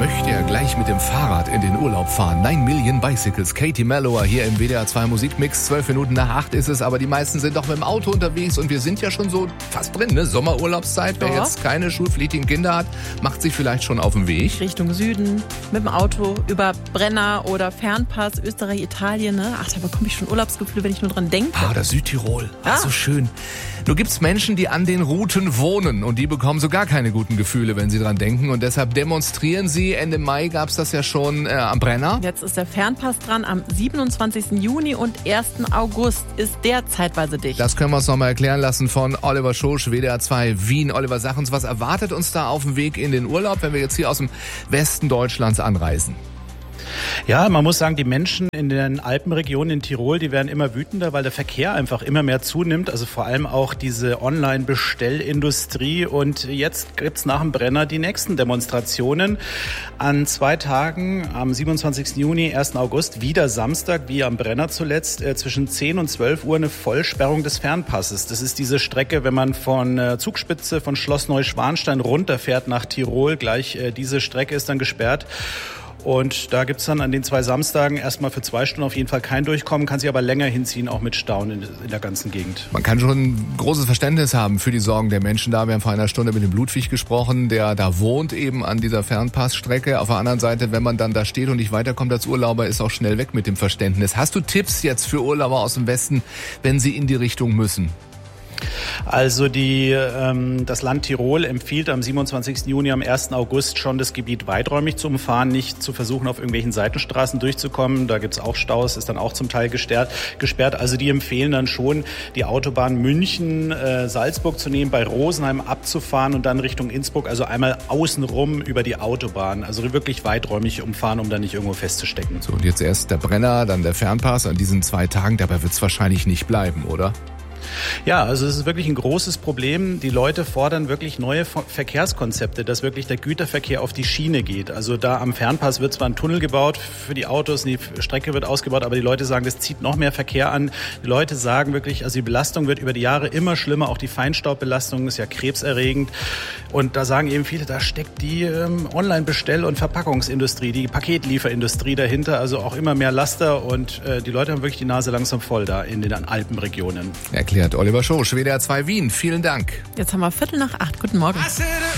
möchte ja gleich mit dem Fahrrad in den Urlaub fahren. 9 Million Bicycles. Katie Mellower hier im WDR 2 Musikmix. 12 Minuten nach 8 ist es, aber die meisten sind doch mit dem Auto unterwegs und wir sind ja schon so fast drin, ne? Sommerurlaubszeit. Wer jetzt keine schulpflichtigen Kinder hat, macht sich vielleicht schon auf den Weg. Richtung Süden, mit dem Auto, über Brenner oder Fernpass, Österreich, Italien, ne? Ach, da bekomme ich schon Urlaubsgefühle, wenn ich nur dran denke. Ah, das Südtirol. Ja. So schön. Nur gibt's Menschen, die an den Routen wohnen und die bekommen so gar keine guten Gefühle, wenn sie dran denken und deshalb demonstrieren sie. Ende Mai gab's das ja schon am Brenner. Jetzt ist der Fernpass dran. Am 27. Juni und 1. August ist der zeitweise dicht. Das können wir uns nochmal erklären lassen von Oliver Schosch, WDR 2 Wien. Oliver, sag uns, was erwartet uns da auf dem Weg in den Urlaub, wenn wir jetzt hier aus dem Westen Deutschlands anreisen? Ja, man muss sagen, die Menschen in den Alpenregionen in Tirol, die werden immer wütender, weil der Verkehr einfach immer mehr zunimmt. Also vor allem auch diese Online-Bestellindustrie. Und jetzt gibt's nach dem Brenner die nächsten Demonstrationen. An 2 Tagen, am 27. Juni, 1. August, wieder Samstag, wie am Brenner zuletzt, zwischen 10 und 12 Uhr eine Vollsperrung des Fernpasses. Das ist diese Strecke, wenn man von Zugspitze, von Schloss Neuschwanstein runterfährt nach Tirol. Gleich diese Strecke ist dann gesperrt. Und da gibt's dann an den 2 Samstagen erstmal für 2 Stunden auf jeden Fall kein Durchkommen, kann sich aber länger hinziehen, auch mit Stauen in der ganzen Gegend. Man kann schon ein großes Verständnis haben für die Sorgen der Menschen da. Wir haben vor einer Stunde mit dem Ludwig gesprochen, der da wohnt eben an dieser Fernpassstrecke. Auf der anderen Seite, wenn man dann da steht und nicht weiterkommt als Urlauber, ist auch schnell weg mit dem Verständnis. Hast du Tipps jetzt für Urlauber aus dem Westen, wenn sie in die Richtung müssen? Also das Land Tirol empfiehlt am 27. Juni, am 1. August schon das Gebiet weiträumig zu umfahren, nicht zu versuchen, auf irgendwelchen Seitenstraßen durchzukommen. Da gibt's auch Staus, ist dann auch zum Teil gesperrt. Also die empfehlen dann schon, die Autobahn München-Salzburg zu nehmen, bei Rosenheim abzufahren und dann Richtung Innsbruck, also einmal außenrum über die Autobahn. Also wirklich weiträumig umfahren, um da nicht irgendwo festzustecken. So, und jetzt erst der Brenner, dann der Fernpass an diesen 2 Tagen. Dabei wird's wahrscheinlich nicht bleiben, oder? Ja, also es ist wirklich ein großes Problem. Die Leute fordern wirklich neue Verkehrskonzepte, dass wirklich der Güterverkehr auf die Schiene geht. Also da am Fernpass wird zwar ein Tunnel gebaut für die Autos, die Strecke wird ausgebaut, aber die Leute sagen, das zieht noch mehr Verkehr an. Die Leute sagen wirklich, also die Belastung wird über die Jahre immer schlimmer. Auch die Feinstaubbelastung ist ja krebserregend. Und da sagen eben viele, da steckt die Online-Bestell- und Verpackungsindustrie, die Paketlieferinindustrie dahinter. Also auch immer mehr Laster und die Leute haben wirklich die Nase langsam voll da in den Alpenregionen. Erklärt Oliver Schosch, WDR 2 Wien. Vielen Dank. Jetzt haben wir 7:45. Guten Morgen.